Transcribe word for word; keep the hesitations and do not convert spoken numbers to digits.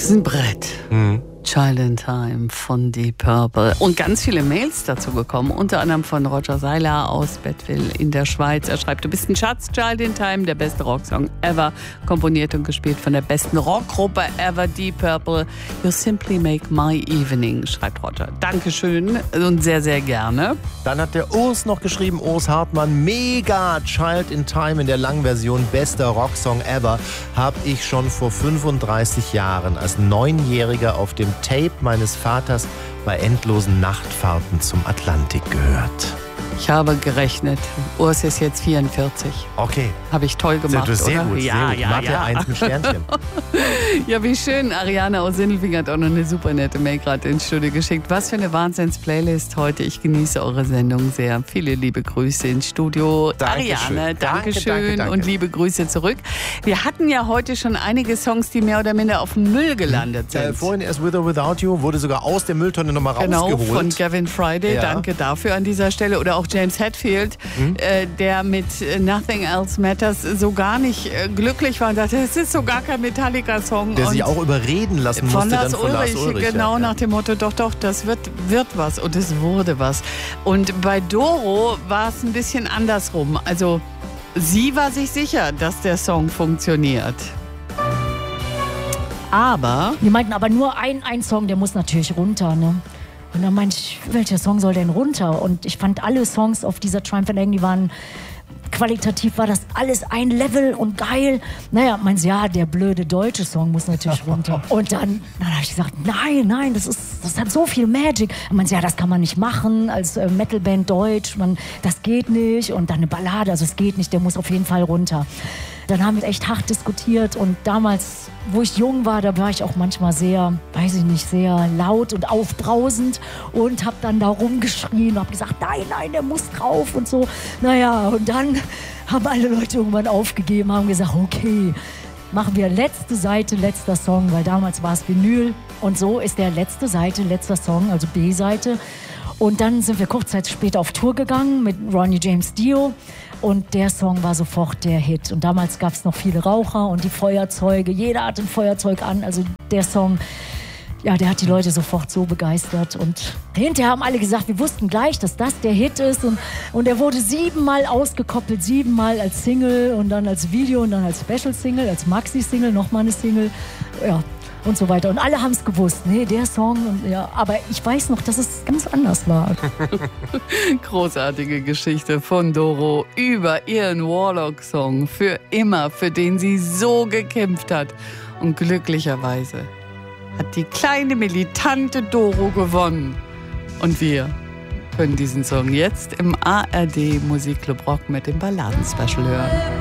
ist ein Brett. Mhm. Child in Time von Deep Purple. Und ganz viele Mails dazu gekommen, unter anderem von Roger Seiler aus Bettville in der Schweiz. Er schreibt, du bist ein Schatz, Child in Time, der beste Rocksong ever, komponiert und gespielt von der besten Rockgruppe ever, Deep Purple. You simply make my evening, schreibt Roger. Dankeschön und sehr, sehr gerne. Dann hat der Urs noch geschrieben, Urs Hartmann, mega Child in Time in der langen Version, bester Rocksong ever, habe ich schon vor fünfunddreißig Jahren als Neunjähriger auf dem Tape meines Vaters bei endlosen Nachtfahrten zum Atlantik gehört. Ich habe gerechnet. Urs ist jetzt vierundvierzig. Okay. Habe ich toll gemacht, sehr, sehr oder? Gut, ja, sehr gut. ja, Mathe ja. eins mit Sternchen. Ja, wie schön. Ariane aus Sindelfingen hat auch noch eine super nette Mail gerade ins Studio geschickt. Was für eine Wahnsinns-Playlist heute. Ich genieße eure Sendung sehr. Viele liebe Grüße ins Studio. Dankeschön. Ariane, Dankeschön danke, danke, danke. und liebe Grüße zurück. Wir hatten ja heute schon einige Songs, die mehr oder minder auf dem Müll gelandet sind. Äh, vorhin erst With or Without You wurde sogar aus der Mülltonne nochmal genau, rausgeholt. Von Gavin Friday. Ja. Danke dafür an dieser Stelle. Oder auch James Hetfield. Mhm. Äh, der mit Nothing Else Matters so gar nicht äh, glücklich war und dachte, es ist so gar kein Metallica-Song. Der und sich auch überreden lassen musste von Lars dann von Ulrich, Lars Ulrich. genau ja. nach dem Motto, doch, doch, das wird, wird was und es wurde was. Und bei Doro war es ein bisschen andersrum. Also sie war sich sicher, dass der Song funktioniert. Aber... Die meinten aber nur ein, ein Song, der muss natürlich runter, ne? Und dann meinte ich, welcher Song soll denn runter? Und ich fand alle Songs auf dieser Triumph and Agony waren, qualitativ war das alles ein Level und geil. Naja, meinte sie, ja, der blöde deutsche Song muss natürlich runter. Und dann, dann habe ich gesagt, nein, nein, das ist, das hat so viel Magic. Und meinte sie, ja, das kann man nicht machen als äh, Metalband Deutsch, man, das geht nicht. Und dann eine Ballade, also es geht nicht, der muss auf jeden Fall runter. Dann haben wir echt hart diskutiert und damals, wo ich jung war, da war ich auch manchmal sehr, weiß ich nicht, sehr laut und aufbrausend und habe dann da rumgeschrien und habe gesagt, nein, nein, der muss drauf und so. Naja, und dann haben alle Leute irgendwann aufgegeben, haben gesagt, okay, machen wir letzte Seite, letzter Song, weil damals war es Vinyl und so ist der letzte Seite, letzter Song, also B-Seite. Und dann sind wir kurz Zeit später auf Tour gegangen mit Ronnie James Dio. Und der Song war sofort der Hit. Und damals gab es noch viele Raucher und die Feuerzeuge. Jeder hat ein Feuerzeug an. Also der Song, ja, der hat die Leute sofort so begeistert. Und hinterher haben alle gesagt, wir wussten gleich, dass das der Hit ist. Und, und er wurde siebenmal ausgekoppelt. Siebenmal als Single und dann als Video und dann als Special-Single, als Maxi-Single, nochmal eine Single. Ja. Und so weiter. Und alle haben es gewusst, nee, der Song. Und, ja, aber ich weiß noch, dass es ganz anders war. Großartige Geschichte von Doro über ihren Warlock-Song für immer, für den sie so gekämpft hat. Und glücklicherweise hat die kleine militante Doro gewonnen. Und wir können diesen Song jetzt im A R D Musikclub Rock mit dem Balladen-Special hören.